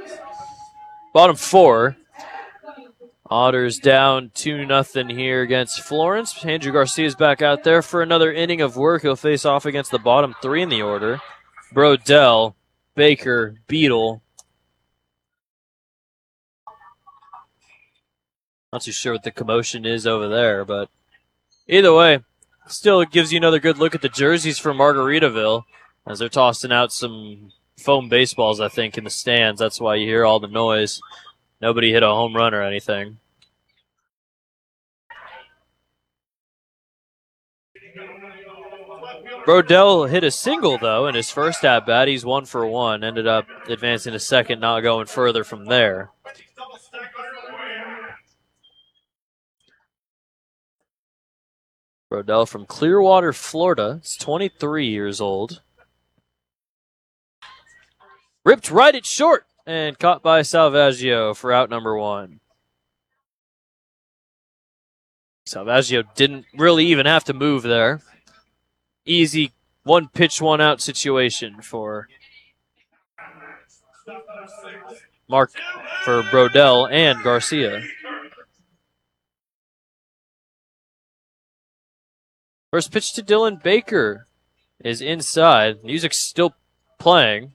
Bottom 4. Otters down 2-0 here against Florence. Andrew Garcia's back out there for another inning of work. He'll face off against the bottom 3 in the order. Brodell, Baker, Beadle. Not too sure what the commotion is over there, but either way, still gives you another good look at the jerseys for Margaritaville as they're tossing out some foam baseballs, I think, in the stands. That's why you hear all the noise. Nobody hit a home run or anything. Brodell hit a single, though, in his first at-bat. He's 1 for 1. Ended up advancing to second, not going further from there. Brodell from Clearwater, Florida. He's 23 years old. Ripped right at short and caught by Salvaggio for out number 1. Salvaggio didn't really even have to move there. Easy 1-pitch, 1-out situation for Brodell and Garcia. First pitch to Dylan Baker is inside. Music's still playing.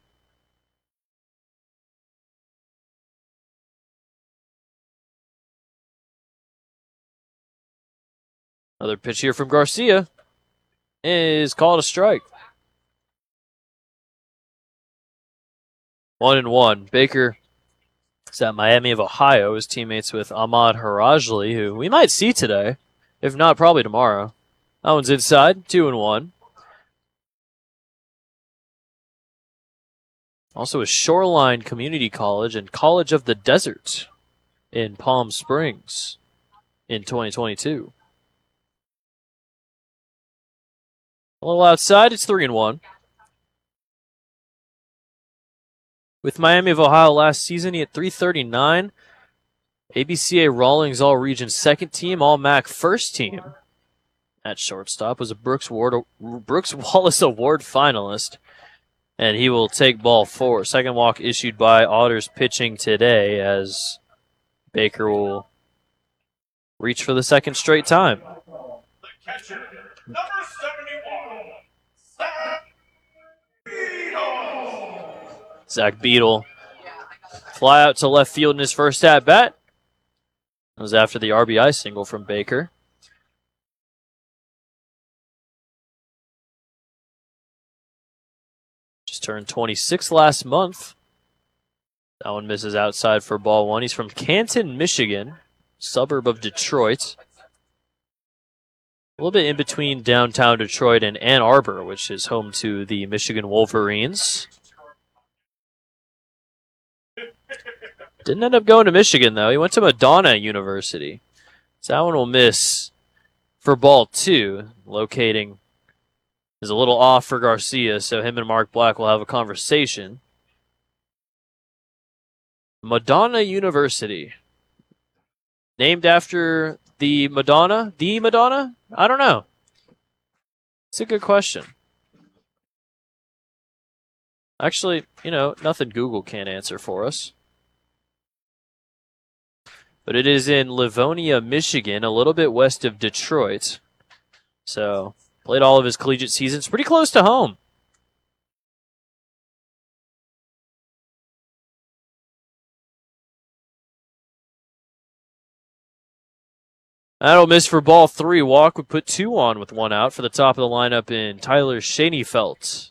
Another pitch here from Garcia is called a strike. 1-1. Baker is at Miami of Ohio. His teammates with Ahmad Harajli, who we might see today, if not probably tomorrow. That one's inside, 2-1. Also a Shoreline Community College and College of the Desert in Palm Springs in 2022. A little outside, it's 3-1. With Miami of Ohio last season, he had 339. ABCA Rawlings All-Region second team, All-MAC first team. At shortstop was a Brooks Wallace Award finalist. And he will take ball 4. Second walk issued by Otters pitching today as Baker will reach for the second straight time. The catcher, number 71, Zach Beadle. Fly out to left field in his first at-bat. That was after the RBI single from Baker. Just turned 26 last month. That one misses outside for ball 1. He's from Canton, Michigan, suburb of Detroit. A little bit in between downtown Detroit and Ann Arbor, which is home to the Michigan Wolverines. Didn't end up going to Michigan, though. He went to Madonna University. So that one will miss for ball 2. Locating is a little off for Garcia, so him and Mark Black will have a conversation. Madonna University. Named after the Madonna? The Madonna? I don't know. It's a good question. Actually, nothing Google can't answer for us. But it is in Livonia, Michigan, a little bit west of Detroit. So, played all of his collegiate seasons pretty close to home. That'll miss for ball 3. Walk would put 2 on with 1 out for the top of the lineup in Tyler Schoenfeld.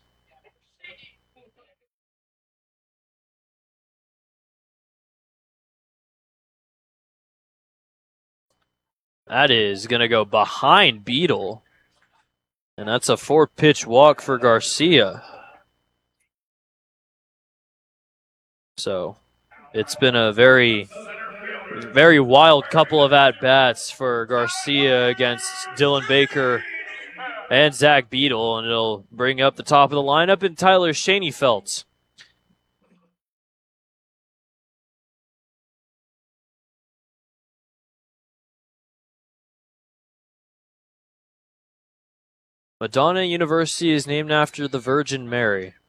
That is going to go behind Beadle. And that's a 4-pitch walk for Garcia. So it's been a very, very wild couple of at-bats for Garcia against Dylan Baker and Zach Beadle. And it'll bring up the top of the lineup in Tyler Schoenfeld. Madonna University is named after the Virgin Mary.